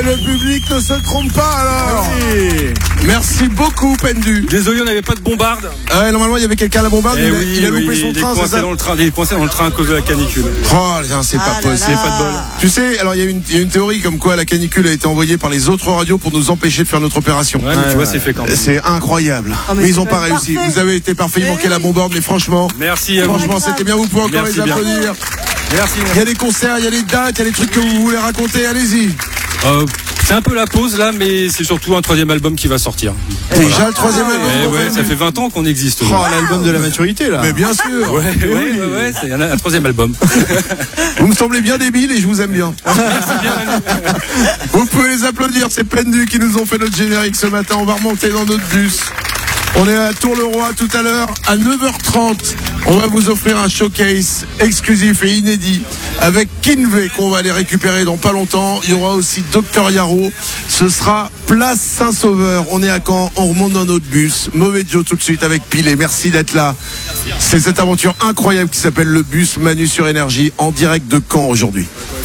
Et le public ne se trompe pas alors. Merci beaucoup Pendu. Désolé, on n'avait pas de bombarde. Normalement il y avait quelqu'un à la bombarde, il a loupé son train. Il est coincé dans le train à cause de la canicule. Oh c'est pas possible. Pas de bol. Tu sais, alors il y a une théorie comme quoi la canicule a été envoyée par les autres radios pour nous empêcher de faire notre opération. Ouais, mais tu vois, c'est fait quand même. C'est incroyable. Mais ils ont pas réussi. Vous avez été parfait, il manquait la bombarde, mais franchement. Merci à vous. Franchement, c'était bien. Vous pouvez encore les applaudir. Merci. Il y a des concerts, il y a des dates, il y a des trucs que vous voulez raconter. Allez-y. C'est un peu la pause là, mais c'est surtout un 3e album qui va sortir. Déjà le 3e album. Ouais, ça fait 20 ans qu'on existe. L'album de la maturité là. Mais bien sûr. Ouais, c'est un 3e album. Vous me semblez bien débile et je vous aime bien. Vous pouvez les applaudir, c'est Pendu qui nous ont fait notre générique ce matin. On va remonter dans notre bus. On est à Tour-le-Roi tout à l'heure à 9h30. On va vous offrir un showcase exclusif et inédit avec Kinvey qu'on va aller récupérer dans pas longtemps. Il y aura aussi Dr Yaro. Ce sera place Saint-Sauveur. On est à Caen, on remonte dans notre bus. Mauvais Joe tout de suite avec Pilé. Merci d'être là. C'est cette aventure incroyable qui s'appelle le bus Manu sur Énergie en direct de Caen aujourd'hui.